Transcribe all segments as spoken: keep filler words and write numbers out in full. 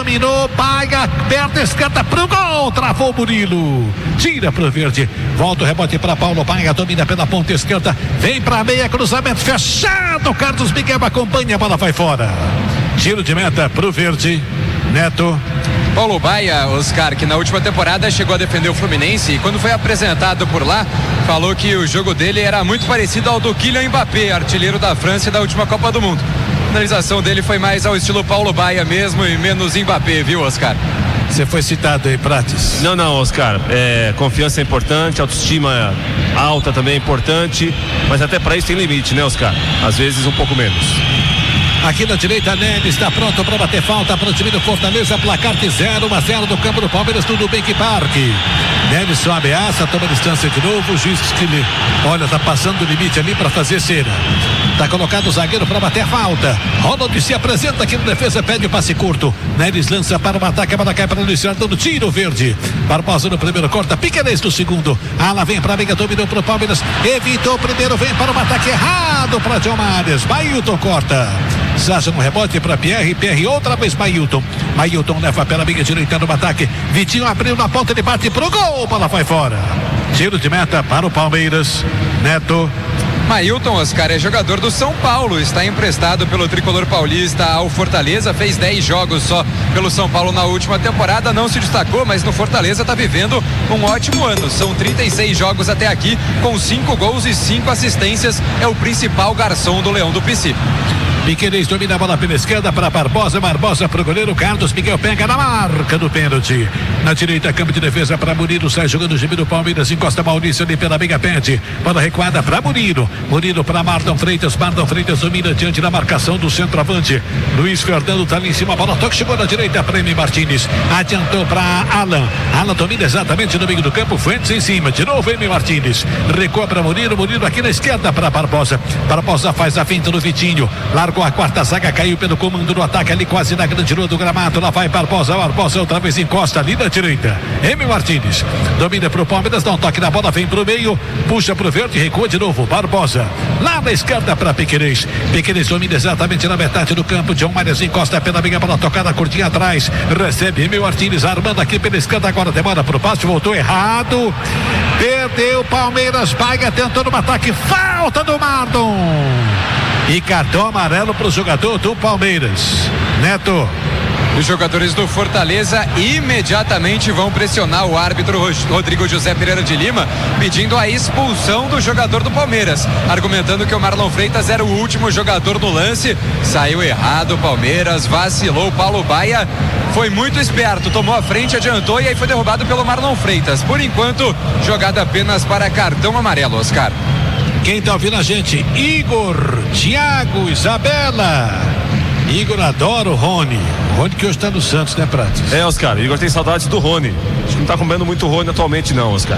dominou, Baia, perna esquerda pro gol, travou o Murilo, tira pro verde, volta o rebote para Paulo Baia, domina pela ponta esquerda, vem pra meia, cruzamento fechado, Carlos Miguel acompanha, a bola vai fora. Tiro de meta pro verde, Neto. Paulo Baia, Oscar, que na última temporada chegou a defender o Fluminense e quando foi apresentado por lá, falou que o jogo dele era muito parecido ao do Kylian Mbappé, artilheiro da França da última Copa do Mundo. A finalização dele foi mais ao estilo Paulo Baia mesmo e menos Mbappé, viu, Oscar? Você foi citado aí, Prates. Não, não, Oscar, é, confiança é importante, autoestima alta também é importante, mas até para isso tem limite, né, Oscar? Às vezes um pouco menos. Aqui na direita, Neves está pronto para bater falta para o time do Fortaleza. Placar de zero a zero do campo do Palmeiras, tudo bem que parque. Neves só ameaça, toma distância de novo. O juiz que ele, olha, tá passando o limite ali para fazer cera. Tá colocado o zagueiro para bater a falta. Ronald se apresenta aqui no defesa, pede o passe curto. Neves lança para o ataque, a bola cai para o Luciano, dando tiro verde. Barbosa no primeiro, corta, Piquerez no segundo. Ala vem para a briga, dominou para o Palmeiras. Evitou o primeiro, vem para o ataque errado para Diomares. Bailton corta. Sacha no rebote para Pierre, Pierre outra vez Mailton. Mailton leva pela amiga direita no ataque. Vitinho abriu na ponta, ele bate pro gol, bola vai fora. Tiro de meta para o Palmeiras. Neto. Mailton, Oscar, é jogador do São Paulo, está emprestado pelo tricolor paulista ao Fortaleza, fez dez jogos só pelo São Paulo na última temporada, não se destacou, mas no Fortaleza está vivendo um ótimo ano, são trinta e seis jogos até aqui, com cinco gols e cinco assistências, é o principal garçom do Leão do Pici. Piquerez domina a bola pela esquerda para Barbosa, Barbosa para o goleiro Carlos Miguel, pega na marca do pênalti. Na direita, campo de defesa para Murilo, sai jogando o time do Palmeiras, encosta Maurício ali pela meia, pede. Bola recuada para Murilo, Murilo para Marlon Freitas, Marlon Freitas domina diante da marcação do centroavante. Luiz Fernando tá ali em cima, a bola toca, chegou na direita para Emi Martins, adiantou para Alan, Alan domina exatamente no meio do campo, Fuentes em cima, de novo Emi Martins, recua para Murilo, Murilo aqui na esquerda para Barbosa, Barbosa faz a finta no Vitinho, larga a quarta zaga, caiu pelo comando do ataque ali quase na grande rua do gramado, lá vai Barbosa, Barbosa outra vez encosta ali na direita, Emi Martins domina pro Palmeiras, dá um toque na bola, vem pro meio, puxa pro verde, recua de novo, Barbosa, lá na esquerda para Piquerez, Piquerez domina exatamente na metade do campo, John Marias encosta pela amiga, bola tocada curtinha atrás, recebe Emi Martins, armando aqui pela esquerda, agora demora pro passe, voltou errado, perdeu Palmeiras, Baia tentando um ataque, falta do Marlon. E cartão amarelo para o jogador do Palmeiras. Neto. Os jogadores do Fortaleza imediatamente vão pressionar o árbitro Rodrigo José Pereira de Lima, pedindo a expulsão do jogador do Palmeiras, argumentando que o Marlon Freitas era o último jogador no lance. Saiu errado o Palmeiras, vacilou. Paulo Baia foi muito esperto, tomou a frente, adiantou e aí foi derrubado pelo Marlon Freitas. Por enquanto, jogada apenas para cartão amarelo, Oscar. Quem tá ouvindo a gente? Igor, Thiago, Isabela. Igor adora o Rony. O Rony que hoje tá no Santos, né, Prates? É, Oscar, Igor tem saudades do Rony. Acho que não tá comendo muito Rony atualmente não, Oscar.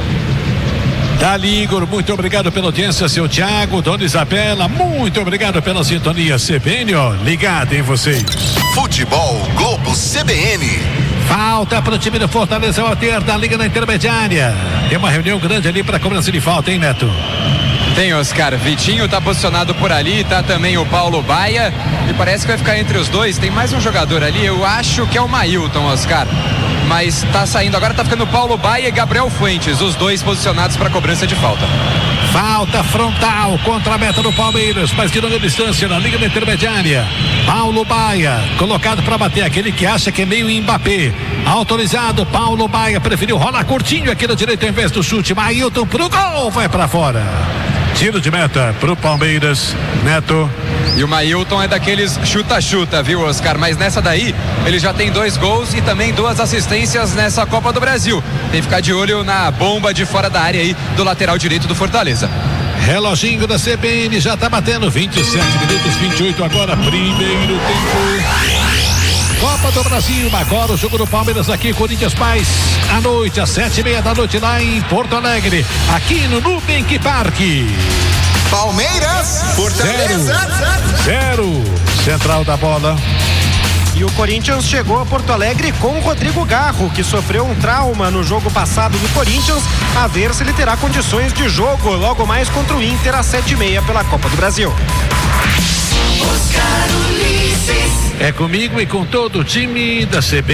Dali, Igor, muito obrigado pela audiência, seu Thiago, dona Isabela, muito obrigado pela sintonia. C B N, ó, ligado em vocês. Futebol Globo C B N. Falta para o time do Fortaleza, o Alter da Liga na intermediária. Tem uma reunião grande ali para cobrança de falta, hein, Neto? Tem, Oscar. Vitinho tá posicionado por ali, tá também o Paulo Baia e parece que vai ficar entre os dois. Tem mais um jogador ali, eu acho que é o Mailton, Oscar. Mas tá saindo, agora tá ficando Paulo Baia e Gabriel Fuentes, os dois posicionados para cobrança de falta. Falta frontal contra a meta do Palmeiras, mas de longa distância na Liga da Intermediária. Paulo Baia, colocado para bater, aquele que acha que é meio Mbappé. Autorizado, Paulo Baia preferiu rolar curtinho aqui na direita em vez do chute. Mailton pro gol, vai para fora. Tiro de meta pro Palmeiras, Neto. E o Mailton é daqueles chuta-chuta, viu, Oscar? Mas nessa daí, ele já tem dois gols e também duas assistências nessa Copa do Brasil. Tem que ficar de olho na bomba de fora da área aí do lateral direito do Fortaleza. Reloginho da C B N já tá batendo vinte e sete minutos, vinte e oito agora, primeiro tempo. Copa do Brasil, agora o jogo do Palmeiras aqui, Corinthians Paz, à noite, às sete e meia da noite lá em Porto Alegre, aqui no Nubank Parque. Palmeiras, Fortaleza. Zero, zero, central da bola. E o Corinthians chegou a Porto Alegre com o Rodrigo Garro, que sofreu um trauma no jogo passado do Corinthians, a ver se ele terá condições de jogo logo mais contra o Inter às sete e meia pela Copa do Brasil. É comigo e com todo o time da C B